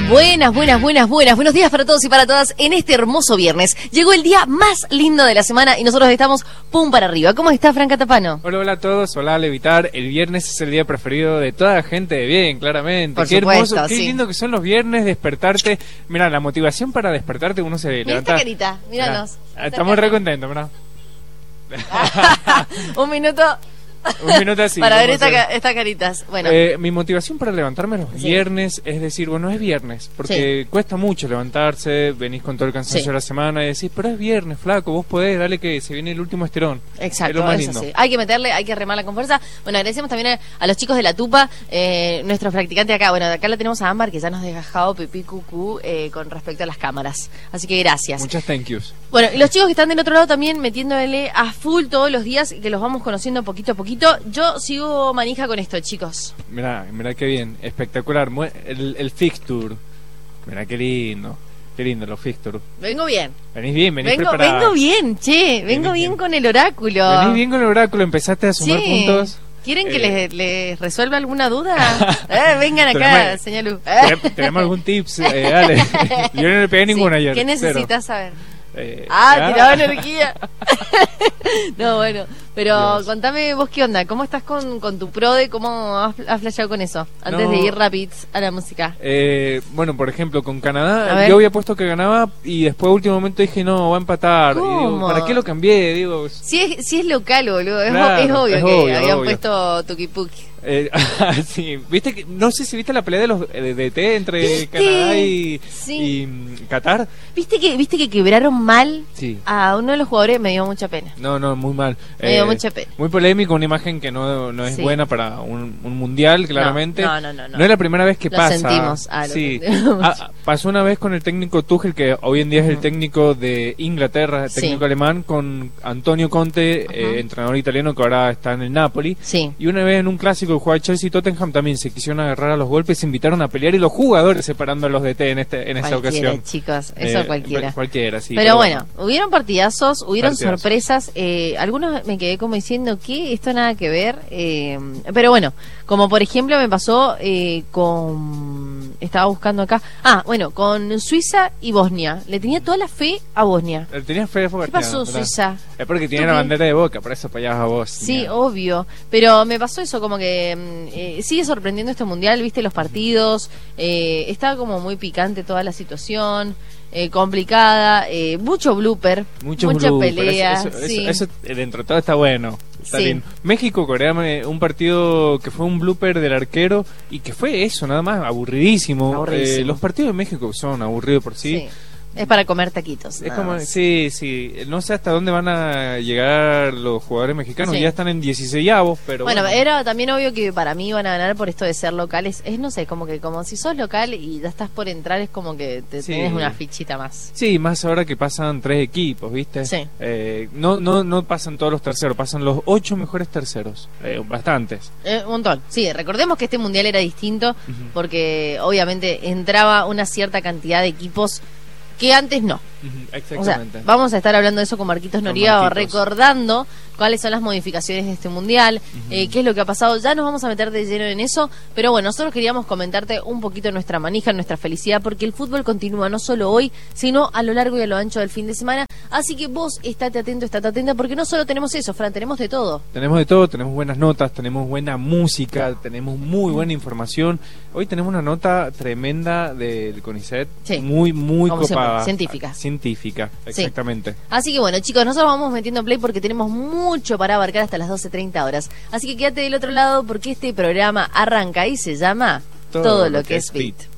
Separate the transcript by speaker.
Speaker 1: Buenas. Buenos días para todos y para todas en este hermoso viernes. Llegó el día más lindo de la semana y nosotros estamos pum para arriba. ¿Cómo está, Franca Tapano?
Speaker 2: Hola a todos, hola Levitar. El viernes es el día preferido de toda la gente de bien, claramente.
Speaker 1: Por
Speaker 2: qué
Speaker 1: supuesto,
Speaker 2: hermoso, qué
Speaker 1: sí.
Speaker 2: lindo que son los viernes, despertarte. Mira, la motivación para despertarte, uno se
Speaker 1: Mira
Speaker 2: levanta.
Speaker 1: esta carita, míranos.
Speaker 2: Estamos re contentos, ¿verdad?
Speaker 1: Un minuto.
Speaker 2: Un minuto así.
Speaker 1: Para ver
Speaker 2: vamos a hacer.
Speaker 1: estas caritas. Bueno,
Speaker 2: Mi motivación para levantarme los viernes es decir, bueno, es viernes, porque cuesta mucho levantarse, venís con todo el cansancio de la semana y decís, pero es viernes, flaco, vos podés, dale que se viene el último estirón.
Speaker 1: exacto,
Speaker 2: es lo más
Speaker 1: eso
Speaker 2: lindo.
Speaker 1: sí. Hay que meterle, hay que remarla con fuerza. Bueno, agradecemos también a los chicos de la Tupa, nuestros practicantes acá. Bueno, acá la tenemos a Ámbar, que ya nos ha dejado pipí cucú con respecto a las cámaras. Así que gracias.
Speaker 2: Muchas thank yous.
Speaker 1: Bueno, y los chicos que están del otro lado también metiéndole a full todos los días y que los vamos conociendo poquito a poquito. Yo sigo manija con esto, chicos.
Speaker 2: Mirá qué bien, espectacular. El fixture. Mirá qué lindo los fixture.
Speaker 1: Vengo bien.
Speaker 2: Venís bien, venís preparada.
Speaker 1: Vengo bien, che. Vengo bien con el oráculo.
Speaker 2: Venís bien con el oráculo, empezaste a sumar puntos.
Speaker 1: ¿Quieren que les resuelva alguna duda? Vengan acá, señor.
Speaker 2: ¿Tenemos algún tips? Dale. Yo no le pegué ninguna ayer.
Speaker 1: ¿Qué necesitas saber?
Speaker 2: Ya.
Speaker 1: Tiraba energía. No, bueno, pero
Speaker 2: Dios.
Speaker 1: contame vos qué onda, ¿cómo estás con tu prode? ¿Cómo has flasheado con eso? Antes de ir rápido a la música.
Speaker 2: Bueno, por ejemplo, con
Speaker 1: A
Speaker 2: Canadá,
Speaker 1: ver.
Speaker 2: yo había puesto que ganaba y después a último momento dije, no, va a empatar. Y digo,
Speaker 1: ¿Cómo?
Speaker 2: ¿para qué lo cambié? Digo,
Speaker 1: Si es local, boludo,
Speaker 2: Claro,
Speaker 1: es obvio
Speaker 2: es
Speaker 1: que
Speaker 2: obvio,
Speaker 1: habían
Speaker 2: obvio.
Speaker 1: puesto tukipuki.
Speaker 2: sí, viste que no sé si viste la pelea de los de té entre
Speaker 1: ¿Viste?
Speaker 2: Canadá y Qatar.
Speaker 1: ¿Viste que quebraron mal
Speaker 2: Sí.
Speaker 1: a uno de los jugadores? Me dio mucha pena.
Speaker 2: No, muy mal.
Speaker 1: Me dio mucha pena.
Speaker 2: Muy polémico, una imagen que no es
Speaker 1: Sí.
Speaker 2: buena para un mundial, claramente.
Speaker 1: No.
Speaker 2: No es la primera vez que
Speaker 1: Lo
Speaker 2: pasa.
Speaker 1: sentimos. Lo
Speaker 2: Sí.
Speaker 1: sentimos.
Speaker 2: Pasó una vez con el técnico Tuchel, que hoy en día es el técnico de Inglaterra, el
Speaker 1: Sí.
Speaker 2: técnico alemán, con Antonio Conte, entrenador italiano que ahora está en el Napoli.
Speaker 1: Sí.
Speaker 2: Y una vez en un clásico que jugaba Chelsea y Tottenham también se quisieron agarrar a los golpes, se invitaron a pelear y los jugadores separando a los DT en esta
Speaker 1: Cualquiera,
Speaker 2: ocasión.
Speaker 1: chicos, eso cualquiera.
Speaker 2: Cualquiera, sí.
Speaker 1: Pero bueno, hubieron partidazos, hubieron
Speaker 2: Partidazos.
Speaker 1: sorpresas. Algunos me quedé como diciendo que esto nada que ver. Pero bueno, como por ejemplo me pasó con. Estaba buscando acá. Con Suiza y Bosnia. Le tenía toda la fe a Bosnia.
Speaker 2: ¿Tenías fe de
Speaker 1: ¿Qué pasó, Suiza?
Speaker 2: Es porque tiene
Speaker 1: ¿Tú
Speaker 2: la
Speaker 1: qué?
Speaker 2: bandera de Boca, por eso apoyabas a vos.
Speaker 1: Sí, obvio. Pero me pasó eso, como que sigue sorprendiendo este mundial, viste los partidos. Está como muy picante toda la situación. Complicada, mucho blooper, mucha pelea.
Speaker 2: Eso dentro de todo está bueno. Está
Speaker 1: Sí.
Speaker 2: bien. México, Corea, un partido que fue un blooper del arquero y que fue eso, nada más, aburridísimo.
Speaker 1: Aburridísimo.
Speaker 2: Los partidos de México son aburridos por sí.
Speaker 1: Sí. Es para comer taquitos.
Speaker 2: Es
Speaker 1: nada
Speaker 2: como,
Speaker 1: más.
Speaker 2: sí, no sé hasta dónde van a llegar los jugadores mexicanos,
Speaker 1: Sí.
Speaker 2: ya están en 16avos, pero
Speaker 1: Bueno, era también obvio que para mí van a ganar por esto de ser locales. Es, no sé, como si sos local y ya estás por entrar, es como que te
Speaker 2: Sí.
Speaker 1: tenés una fichita más.
Speaker 2: Sí, más ahora que pasan 3 equipos, ¿viste?
Speaker 1: Sí.
Speaker 2: No pasan todos los terceros, pasan los 8 mejores terceros, bastantes.
Speaker 1: Un montón. Sí, recordemos que este mundial era distinto porque obviamente entraba una cierta cantidad de equipos que antes no. O sea,
Speaker 2: Exactamente.
Speaker 1: vamos a estar hablando de eso con Marquitos
Speaker 2: Con
Speaker 1: Noriega,
Speaker 2: Marquitos.
Speaker 1: recordando cuáles son las modificaciones de este mundial, qué es lo que ha pasado. Ya nos vamos a meter de lleno en eso, pero bueno, nosotros queríamos comentarte un poquito nuestra manija, nuestra felicidad, porque el fútbol continúa no solo hoy, sino a lo largo y a lo ancho del fin de semana. Así que vos estate atenta, porque no solo tenemos eso, Fran, tenemos de todo.
Speaker 2: Tenemos de todo, tenemos buenas notas, tenemos buena música, tenemos muy buena información. Hoy tenemos una nota tremenda del CONICET,
Speaker 1: Sí.
Speaker 2: muy
Speaker 1: Como
Speaker 2: copada.
Speaker 1: siempre, científica.
Speaker 2: Exactamente.
Speaker 1: Así que bueno, chicos, nosotros vamos metiendo play porque tenemos mucho para abarcar hasta las 12:30 horas. Así que quédate del otro lado porque este programa arranca y se llama Todo lo que es Beat.